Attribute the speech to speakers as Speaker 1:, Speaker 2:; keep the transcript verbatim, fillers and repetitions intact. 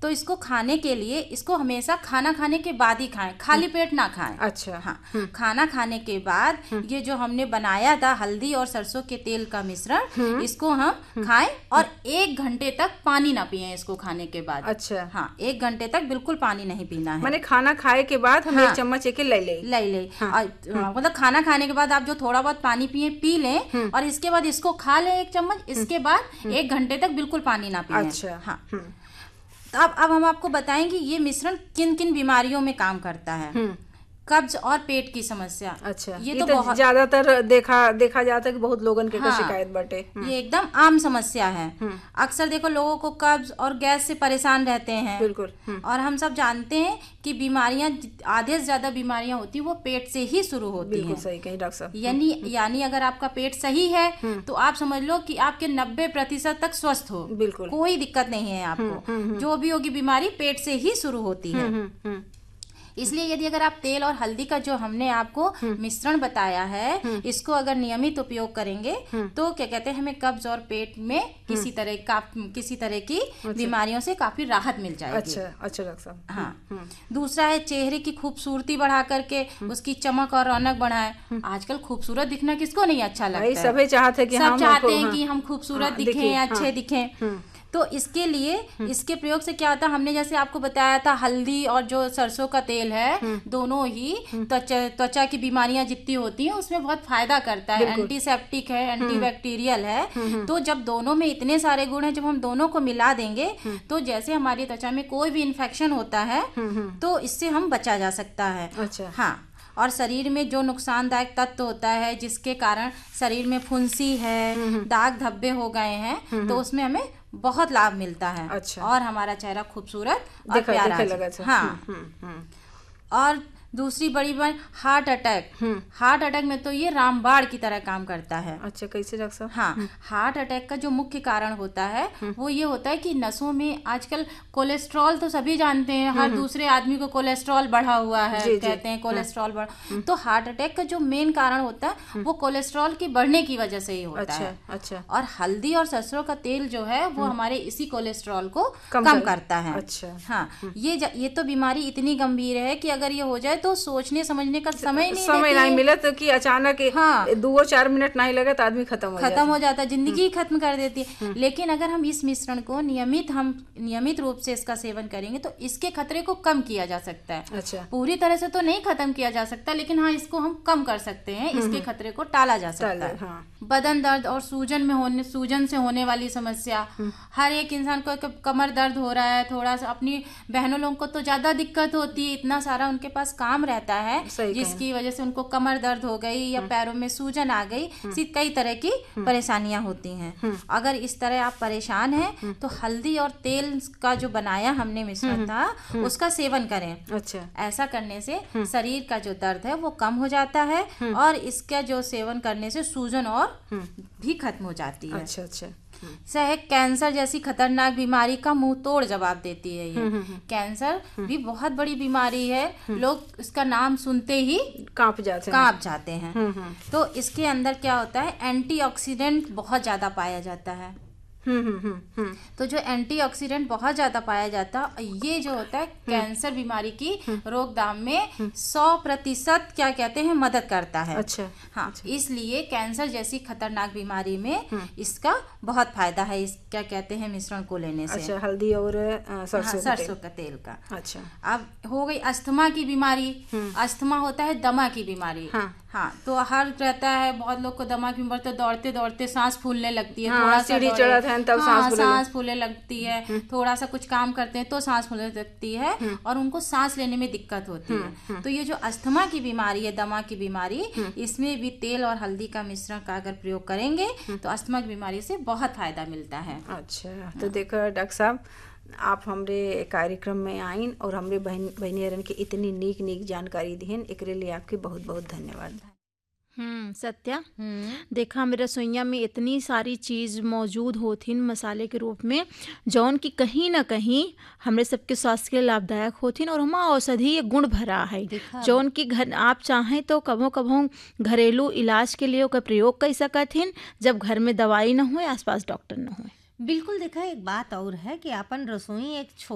Speaker 1: तो इसको खाने के लिए इसको हमेशा खाना खाने के बाद ही खाएं, खाली पेट ना खाएं।
Speaker 2: अच्छा।
Speaker 1: हाँ, खाना खाने के बाद ये जो हमने बनाया था हल्दी और सरसों के तेल का मिश्रण, इसको हम खाएं और एक घंटे तक पानी ना पिए इसको खाने के बाद।
Speaker 2: अच्छा।
Speaker 1: हाँ, एक घंटे तक बिल्कुल पानी नहीं पीना है।
Speaker 2: मैंने खाना खाए के बाद हम
Speaker 1: हाँ,
Speaker 2: एक चम्मच एक ले ले
Speaker 1: ले ले मतलब खाना खाने के बाद आप जो थोड़ा बहुत पानी पिए पी लें और इसके बाद इसको खा लें एक चम्मच, इसके बाद एक घंटे तक बिल्कुल पानी ना पिए।
Speaker 2: अच्छा।
Speaker 1: हाँ। तो अब अब हम आपको बताएंगे ये मिश्रण किन किन बीमारियों में काम करता है। कब्ज और पेट की समस्या।
Speaker 2: अच्छा।
Speaker 1: ये,
Speaker 2: ये
Speaker 1: तो,
Speaker 2: तो
Speaker 1: बहुत
Speaker 2: ज्यादातर देखा देखा जाता है कि बहुत लोगन के
Speaker 1: हाँ,
Speaker 2: शिकायत बटे।
Speaker 1: ये एकदम आम समस्या है। अक्सर देखो लोगों को कब्ज और गैस से परेशान रहते हैं।
Speaker 2: बिल्कुल।
Speaker 1: और हम सब जानते हैं कि बीमारियां, आधे से ज्यादा बीमारियां होती है वो पेट से ही शुरू होती हैं।
Speaker 2: बिल्कुल सही कही डॉक्टर साहब।
Speaker 1: यानी यानी अगर आपका पेट सही है तो आप समझ लो कि आपके नब्बे प्रतिशत तक स्वस्थ हो।
Speaker 2: बिल्कुल।
Speaker 1: कोई दिक्कत नहीं है आपको। जो भी होगी बीमारी पेट से ही शुरू होती है। इसलिए यदि अगर आप तेल और हल्दी का जो हमने आपको मिश्रण बताया है, इसको अगर नियमित उपयोग करेंगे तो क्या कहते हैं, हमें कब्ज और पेट में किसी तरह का किसी तरह की बीमारियों से काफी राहत मिल जाएगी।
Speaker 2: अच्छा। अच्छा डॉक्टर साहब।
Speaker 1: हाँ। दूसरा है चेहरे की खूबसूरती बढ़ा करके उसकी चमक और रौनक बढ़ाए। आजकल खूबसूरत दिखना किसको नहीं अच्छा लगता है?
Speaker 2: सभी चाहते हैं कि
Speaker 1: सब
Speaker 2: हम
Speaker 1: चाहते हैं कि हम खूबसूरत दिखें, अच्छे दिखें। तो इसके लिए इसके प्रयोग से क्या होता है, हमने जैसे आपको बताया था हल्दी और जो सरसों का तेल है, दोनों ही त्वचा त्वचा की बीमारियां जितनी होती हैं उसमें बहुत फायदा करता है। एंटीसेप्टिक है, एंटीबैक्टीरियल है। तो जब दोनों में इतने सारे गुण हैं, जब हम दोनों को मिला देंगे तो जैसे हमारी त्वचा में कोई भी इन्फेक्शन होता है तो इससे हम बचा जा सकता है।
Speaker 2: अच्छा।
Speaker 1: हाँ। और शरीर में जो नुकसानदायक तत्व होता है जिसके कारण शरीर में फुंसी है, दाग धब्बे हो गए हैं, तो उसमें हमें बहुत लाभ मिलता है।
Speaker 2: अच्छा।
Speaker 1: और हमारा चेहरा खूबसूरत और प्यारा लगा। हाँ। और दूसरी बड़ी बात, हार्ट अटैक। हार्ट अटैक में तो ये रामबाण की तरह काम करता है।
Speaker 2: अच्छा, कैसे डॉक्टर साहब?
Speaker 1: हाँ, हार्ट अटैक का जो मुख्य कारण होता है वो ये होता है कि नसों में आजकल कोलेस्ट्रॉल तो सभी जानते हैं, हर दूसरे आदमी को कोलेस्ट्रॉल बढ़ा हुआ है। जी, कहते हैं कोलेस्ट्रॉल बढ़। तो हार्ट अटैक का जो मेन कारण होता है वो कोलेस्ट्रॉल की बढ़ने की वजह से ही होता
Speaker 2: अच्छा,
Speaker 1: है।
Speaker 2: अच्छा।
Speaker 1: और हल्दी और सरसों का तेल जो है वो हमारे इसी कोलेस्ट्रॉल को कम, कम करता है।
Speaker 2: अच्छा।
Speaker 1: हाँ। ये ये तो बीमारी इतनी गंभीर है कि अगर ये हो जाए तो सोचने समझने का समय नहीं
Speaker 2: समय नहीं मिला तो कि अचानक
Speaker 1: हाँ,
Speaker 2: दो चार मिनट नहीं लगा तो आदमी खत्म हो
Speaker 1: खत्म हो जाता है, जिंदगी खत्म कर देती है। लेकिन अगर हम इस मिश्रण को नियमित हम नियमित रूप से इसका सेवन करेंगे तो इसके खतरे को कम किया जा सकता है।
Speaker 2: अच्छा।
Speaker 1: पूरी तरह से तो नहीं खत्म किया जा सकता, लेकिन हाँ इसको हम कम कर सकते हैं, इसके खतरे को टाला जा सकता है। हाँ। बदन दर्द और सूजन में होने सूजन से होने वाली समस्या, हर एक इंसान को कमर दर्द हो रहा है, थोड़ा सा अपनी बहनों लोगों को तो ज्यादा दिक्कत होती है, इतना सारा उनके पास काम रहता है जिसकी वजह से उनको कमर दर्द हो गई या पैरों में सूजन आ गई, कई तरह की परेशानियां होती हैं। अगर इस तरह आप परेशान हैं तो हल्दी और तेल का जो बनाया हमने मिश्रण था उसका सेवन करें।
Speaker 2: अच्छा। ऐसा
Speaker 1: ऐसा करने से शरीर का जो दर्द है वो कम हो जाता है और इसका जो सेवन करने से सूजन और भी खत्म हो जाती है।
Speaker 2: अच्छा। अच्छा।
Speaker 1: सह कैंसर जैसी खतरनाक बीमारी का मुंह तोड़ जवाब देती है ये। कैंसर भी बहुत बड़ी बीमारी है, लोग इसका नाम सुनते ही
Speaker 2: कांप जाते हैं
Speaker 1: कांप जाते हैं। तो इसके अंदर क्या होता है, एंटीऑक्सीडेंट बहुत ज्यादा पाया जाता है।
Speaker 2: हम्म हम्म हम्म
Speaker 1: तो जो एंटीऑक्सीडेंट बहुत ज्यादा पाया जाता है ये जो होता है कैंसर बीमारी की रोकथाम में सौ प्रतिशत क्या कहते हैं मदद करता है।
Speaker 2: अच्छा।
Speaker 1: हाँ।
Speaker 2: अच्छा।
Speaker 1: इसलिए कैंसर जैसी खतरनाक बीमारी में इसका बहुत फायदा है, इस क्या कहते हैं मिश्रण को लेने से।
Speaker 2: अच्छा। हल्दी और सरसों
Speaker 1: हाँ, सरसों का तेल का।
Speaker 2: अच्छा।
Speaker 1: अब हो गई अस्थमा की बीमारी। अस्थमा होता है दमा की बीमारी।
Speaker 2: हाँ।
Speaker 1: हाँ, तो हर रहता है, बहुत लोग को दमा की बीमारी तो दौड़ते दौड़ते सांस फूलने लगती है।
Speaker 2: हाँ,
Speaker 1: थोड़ा सा
Speaker 2: सीढ़ी चढ़त है तब
Speaker 1: हाँ,
Speaker 2: सांस
Speaker 1: सांस फूलने लगती है। थोड़ा सा कुछ काम करते हैं तो सांस फूलने लगती है और उनको सांस लेने में दिक्कत होती है। तो ये जो अस्थमा की बीमारी है, दमा की बीमारी, इसमें भी तेल और हल्दी का मिश्रण का अगर प्रयोग करेंगे तो अस्थमा की बीमारी से बहुत फायदा मिलता है।
Speaker 2: अच्छा। तो देखो डॉक्टर साहब, आप हमरे कार्यक्रम में आइन और हमरे बहन बहनियरन के इतनी नीक नीक जानकारी दीहन, एकरे लिए आपके बहुत बहुत धन्यवाद।
Speaker 3: हम्म सत्या, देखा मेरे रसोइया में इतनी सारी चीज़ मौजूद होथिन मसाले के रूप में जौन की कहीं ना कहीं हमरे सबके स्वास्थ्य के लिए लाभदायक होथिन और हमारा औषधीय गुण भरा है, जौन की घर आप चाहें तो कभों कभों घरेलू इलाज के लिए ओकर प्रयोग कर सकथिन जब घर में दवाई न हो, आसपास डॉक्टर न हो।
Speaker 4: बिल्कुल। देखा, एक बात और है कि अपन रसोई एक